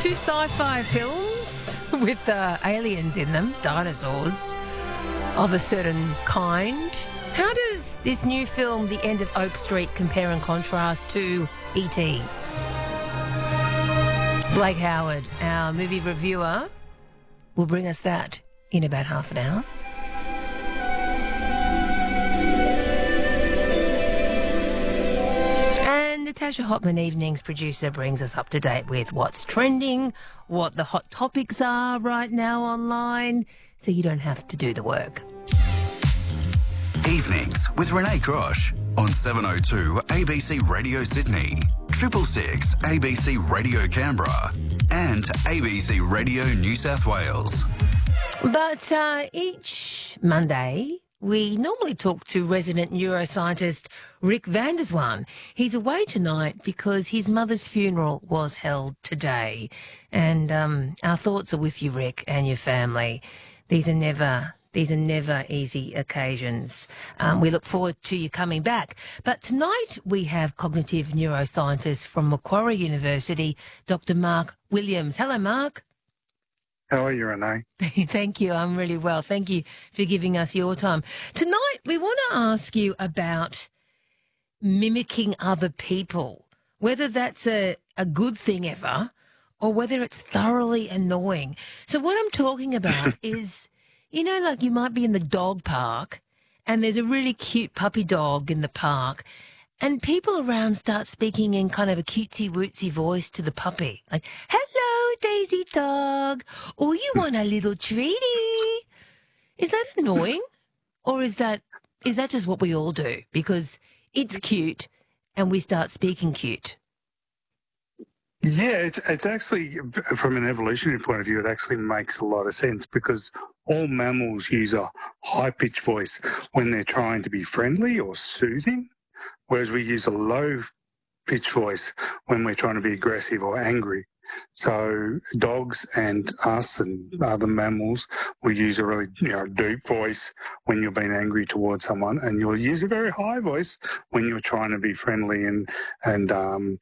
Two sci-fi films with aliens in them, dinosaurs of a certain kind. How does this new film, The End of Oak Street, compare and contrast to E.T.? Blake Howard, our movie reviewer, will bring us that in about half an hour. And Natasha Hotman, Evenings producer, brings us up to date with what's trending, what the hot topics are right now online, so you don't have to do the work. Evenings with Renee Grosh on 702 ABC Radio Sydney, 666 ABC Radio Canberra and ABC Radio New South Wales. But each Monday, we normally talk to resident neuroscientist Rick van der Zwaan. He's away tonight because his mother's funeral was held today. And our thoughts are with you, Rick, and your family. These are never easy occasions. We look forward to you coming back. But tonight we have cognitive neuroscientist from Macquarie University, Dr. Mark Williams. Hello, Mark. How are you, Renee? Thank you. I'm really well. Thank you for giving us your time. Tonight we want to ask you about mimicking other people, whether that's a good thing ever or whether it's thoroughly annoying. So what I'm talking about is, you know, like you might be in the dog park and there's a really cute puppy dog in the park and people around start speaking in kind of a cutesy-wootsy voice to the puppy. Like, hello, Daisy dog. Oh, you want a little treaty? Is that annoying? Or is that just what we all do? Because it's cute and we start speaking cute. Yeah, it's actually, from an evolutionary point of view, it actually makes a lot of sense because all mammals use a high-pitched voice when they're trying to be friendly or soothing, whereas we use a low-pitched voice when we're trying to be aggressive or angry. So dogs and us and other mammals will use a really deep voice when you're being angry towards someone, and you'll use a very high voice when you're trying to be friendly and